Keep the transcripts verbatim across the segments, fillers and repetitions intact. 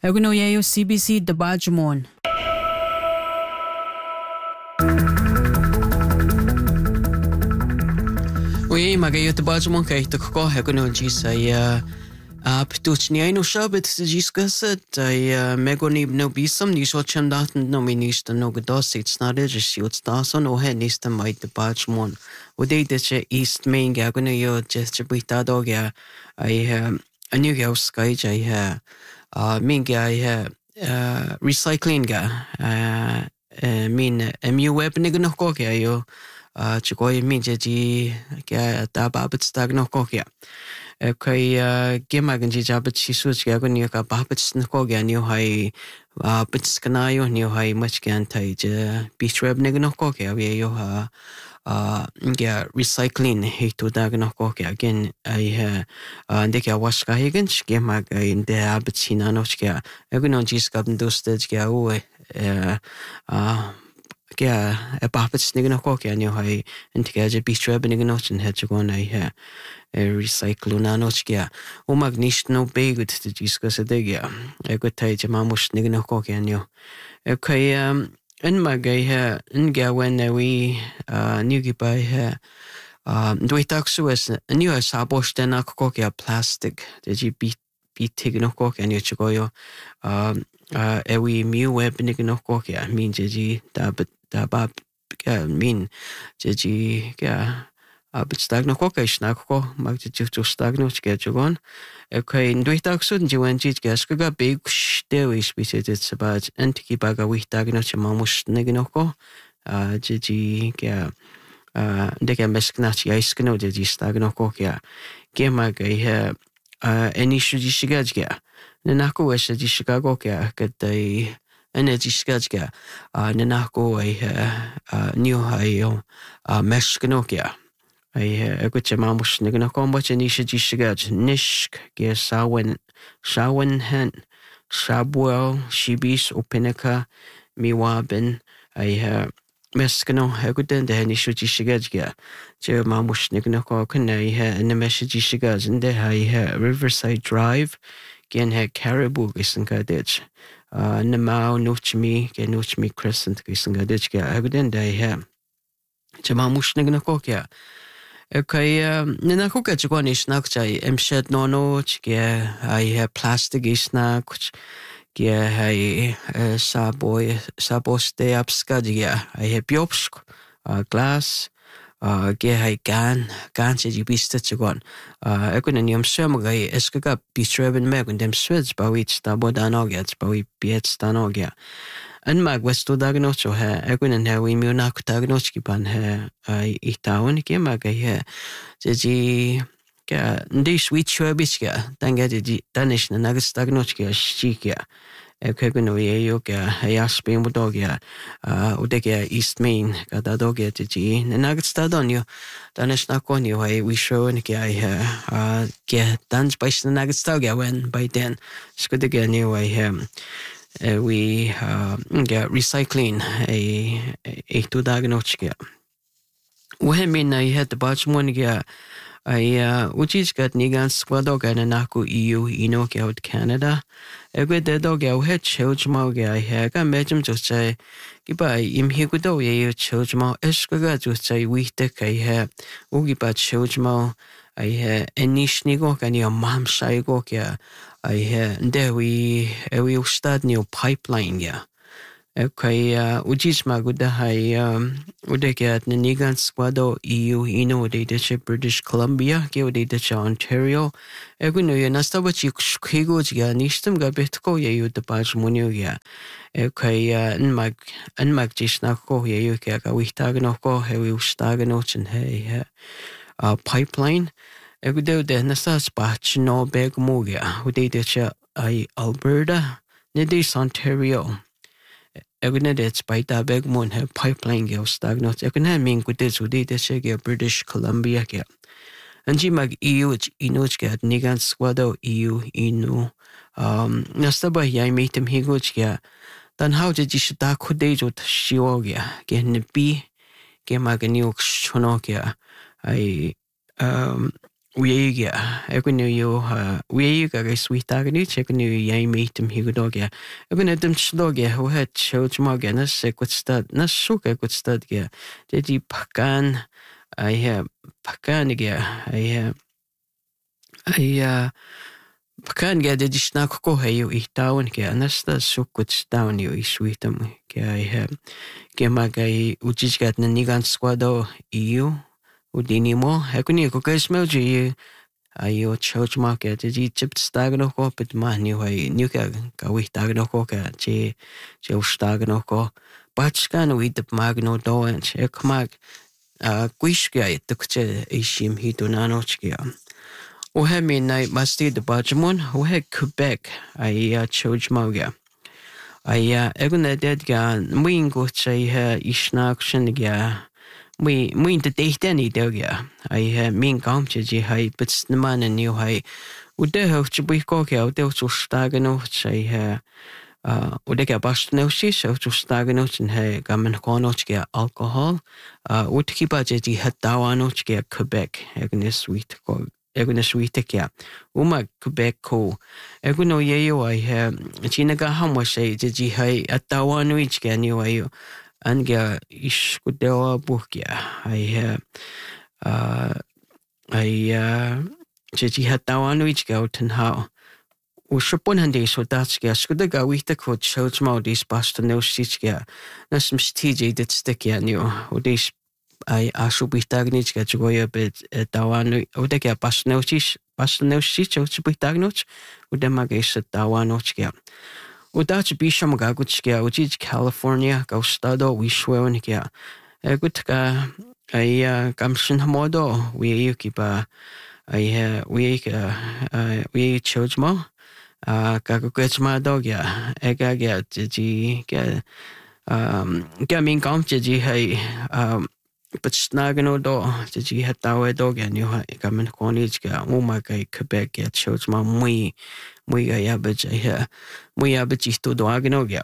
Eguno yayo C B C Dabajmon. Oui, magayo Dabajmon kay tukko eguno jisa ya aptuchni ay no shabit jiskasa ay megoni no bisam ni so chandat no minista no godosit snade just yut stason o hen nista mai Dabajmon. Ode de East Main gaguno yo just bita dogya ay a new house sky ay Uh, min ga uh, uh, recycling ga uh, uh, min M U web nig noch go ga yo uh, chgoy min je ji ga da babet stag noch go ga kai uh, gemagan ji jabat chi su ga go ni ka babet noch go ga ni hai uh, bit skana yo ni hai much gan tai je beach web nig noch go ga yo ha uh yeah recycling hetu dag noch go again I uh de ka wash ka higen ske mag in de abchina noch ga egun jis gab dosted ga o uh uh ga a babets nig noch go ga ni hai intige je beach web nig noch in het go na ha recycle na noch ga o mag nicht no begut de jis ka se de ga egut tai je mamush nig noch go ga ni okay um in my gay hair, in Gawen, we uh, new by hair. Um, do it actually as a new sabosh then a cocky plastic. Did you be be taken off cocky and you go? Um, uh, a we mew web nicking off cocky. I mean, Gigi, that but that bab mean, Gigi, yeah. Uh, but stagno cocky snack co, mag the juice to stagno to get you on. Okay, do it actually, you went to get a big dewish, which it's about antique bag a week tagno to mamush neginoco. Uh, Gigi, yeah. Uh, they can mescnat yaskano, the stagno cocky. Game mag a uh, any should you shigajga. Nanako is a Chicago get the energy skajga. Uh, Nanako a new high uh, mescanokia. I got your mamush nigga combat and isha jishigaj nishk ge sawen sawen hen shabwell shibis openaka miwabin I meskano haguden the nisha jishigaj ga je mamush nigga ko can I in the message jishigaj and there I Riverside Drive gen ha caribou gisenga ditch uh namau nochmi ge nochmi crescent gisenga ditch ga haguden they ha je mamush nigga ko kya Okay, um, nina kuka chukwa ni snack chai emshed nono chike ai plastic snack ke ai saboy saboste upska dia ai biopsk glass ke ai gan gan che jibiste chukwan ekun ni amsem gai eskaga bitreben meg und dem switch ba wich da bodanogets ba wi biet stanogia an mag westo dagnocho ha ekun en ha wi mi na kutagnochki ban ha ai itawn ke mag ha ji ka ndi switch chobiska tanga ji danish na nag stagnochki shikia ekun wi yo ka ya spin bodogia udege East Main ka da doge ji na nag stadonio danish na konio ai wi show en ke ai ha ke dans by na nag stagia when by then skudege ni ai ha Uh, we uh, get recycling a a to diagnostic. We mean I had the batch one get I uh which is got nigan squadog and naku E U ino out Canada. A good dog out head children I had a medum to say goodbye im higudo ye children escaga to say we take I have ugi bat children I had any snigo and your mom shy go yeah. I uh, there we uh, we start new pipeline yeah. Okay, uh, ujis maguda hai um udekat nigan squado E U ino de de British Columbia, ge de de Ontario. Eguno ya nastabachi khigo ya nistem ga betko ye yu de bajmonio ya. Okay, uh, nmag nmag jisna ko ye yu ka ga wihtag no ko he we stag no chen he uh pipeline. Egudo de nasas bach no beg mogia ude de ai Alberta ne de Ontario. Egune det spaita beg mon ha pipeline ge stagnot egune min gute zudi de ge British Columbia ge anji mag E U inoch ge nigan squado E U inu um nastaba yai metem higoch ge dan how did you da khode jo shiwo ge ge ne bi ge mag niuk chono ge ai um Uiga, egunu yo, uiga ga sweetagani, chegunu yai meetum higodogia. Egunu dum shlogia, who had chojmoga, nas sequestad, nas suka questadgia. Did you pakan? I have pakanigia, I have. I pakan ga did you snack ko heyo I town ga, nasta sukuts down you I sweetum ga I have. Gemagai ujigat na nigan squado iu. Udini mo, egunu ko gasmoji. Ayo church market ji chip stagno ko pit ma ni hoy ni ka ka wi stagno ko ka che che stagno ko pachkan wi de magno do en che kmag a quishka it che ishim hitunano chkia o he mi nai masti de bajmon o he Quebec ai church moga ai eguna dead ga mwingo che he ishnak shinga We we the day any dogia. I have mean comches ye high, but the man and new high. Would they have to be cocky out there to stagano? Say, uh, would they get bust no sheets to stagano and hey, gammon cornoch get alcohol? Uh, would keep a jetty had dawanoch get Quebec, Agnes sweet, Agnes sweet kia. Uma Quebec co. Eguno yeo I have Chinaga Hamwa say, did ye high at dawanoich get anyway. Anga ish kudewa bukia. I uh I uh Jiji had dawan which go ten how. Ushupon handi so that's gas could go with the coach shows more this past no stitchga. No some stiji that sticky and you or this I should be tagnich get to go a bit at dawan or the get past no stitch past no stitch or to be tagnich with the magis at dawan ochga. Udach bisham gaguchkia, which California, Gaustado, we shweonikia. A good ga a gamshin hamodo, we yukiba, I we we chojmo, a gagugetsma dogya, egaga, jiji, get um gamin gum jiji, hey, um, but snagano do, jiji had dawe dog and you had gamin cornage, oh my guy, Quebec, get chojma, muy. We are average here. We average is to Dwaganogia.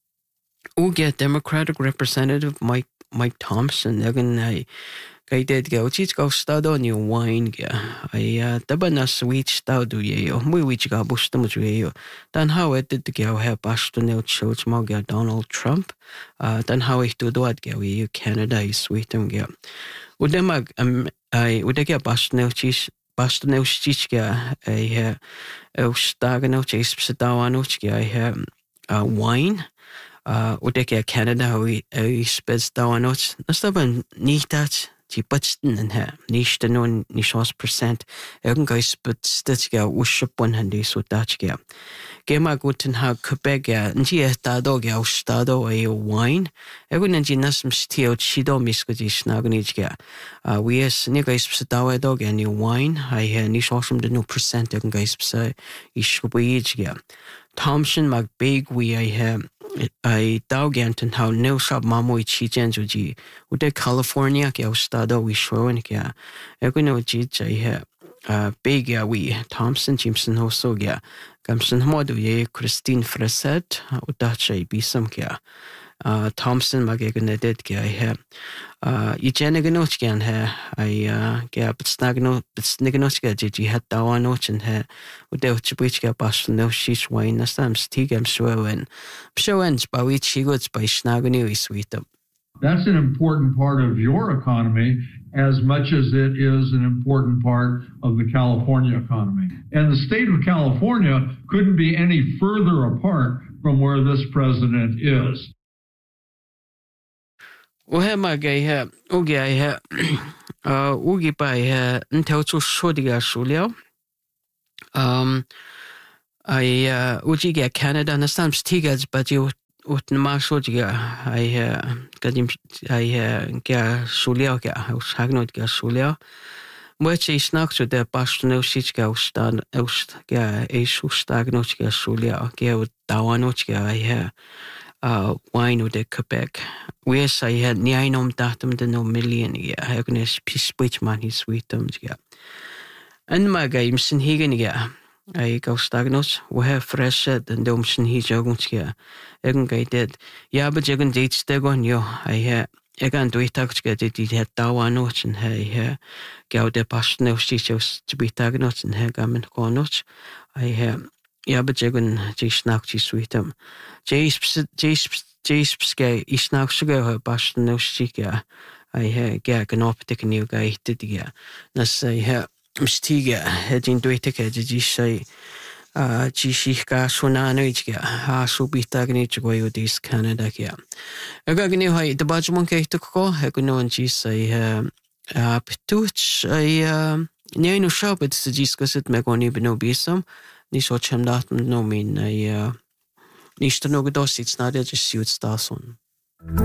We get Democratic Representative Mike Mike Thompson. Again, I did go. Chich go stud on your wine. I uh, tabana sweet stout do ye. We which got bustum to ye. Then how it did go have Boston church moga Donald Trump. Uh, then how it do that go you Canada is sweet and go. Would them um I would get Boston cheese. Basta no stichga I uh stagano chase psadawano I have uh wine uh udeke Canada we I spes dawanot nastaban nitat die butsten and ha nicht no nishos percent irgendeis but stitchga ushupon handi so dachga Gema guten ha Quebec nji estado ga estado a wine egun nji nasm stio chido miskuji snagnijga uh we es nigais psadawa dog and wine I ha nishosum de no percent egun guys psa ishubijga Thompson mag big we I ha I dauganten how no shop mamo chijenjuji ude California ga estado we shroen ga egun no ji I ha uh big we Thompson Jimson also ga Gamson Modu ye Christine Frasset, Udache Bisam kia. Uh Thompson Magagan dead kia I have. Uh Eugeniganotchian hair, I uh get snagno but sniganochka did you had dawanoch and hair without chibuchka bash no sheesh wine as I'm stigam shwen. Pshowens by which he goods by snagani sweet up. That's an important part of your economy as much as it is an important part of the California economy. And the state of California couldn't be any further apart from where this president is. Well, my guy here, okay, here, uh, Ugi by here until to Shodiga Shulio. Um, I, uh, Uji get Canada and some stickers, but you. Ut Marshoja, I uh, got him, I uh, get Sulia, Hagnot get Sulia, which is not to the Boston Oshika, Stan Ost, get a Sustagnot get Sulia, get Dawanochka, I hear uh, wine with the Quebec. Whereas I had Nianom datum the no million year, Agnes Peace Witchman, his sweet thumbs, yeah. And my games in Higan, yeah. I go stagnos, we have fresh set and domson he joguntia. Egan guy dead. Yeah, but you can date steg on you. I have jag kan inte veta att det är det dawa någon här jag det passar nog sist to be tagit någon här gamen konot I jag bejagun det snack till sweetum jes jes jes ska I snack så går passar nog sika I jag kan upp det kan ju gå inte det när säg här stiga det inte vet jag det jes säg Uh, Jishika Sunanoiga, ha subitagni Joyo dis Canada kia. Agagni hai the Bajmon Kaitoko, Hagunon Jis, I Pituch, I Nino Shabbat, the Jiscaset Megoni Benobisum, Nisochem Datum Nomin, I Nishtanogos, it's not just suits Dason.